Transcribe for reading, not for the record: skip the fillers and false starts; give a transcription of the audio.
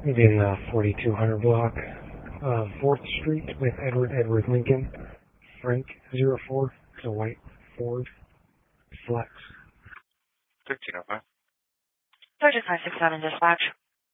in 4200 block, 4th Street with Edward Lincoln, Frank 04. It's a white Ford Flex. 1305. Sergeant 567 dispatch.